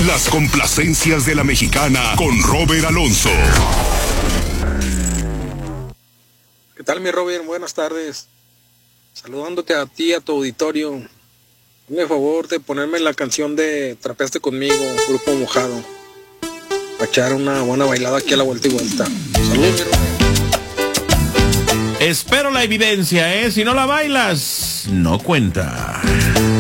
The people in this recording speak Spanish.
Las complacencias de la mexicana con Robert Alonso. ¿Qué tal, mi Robert? Buenas tardes. Saludándote a ti, a tu auditorio. Hazme el favor de ponerme la canción de Trapeaste Conmigo, Grupo Mojado. Para echar una buena bailada aquí a la vuelta y vuelta. Saludos, mi Robert. Espero la evidencia, ¿eh? Si no la bailas, no cuenta.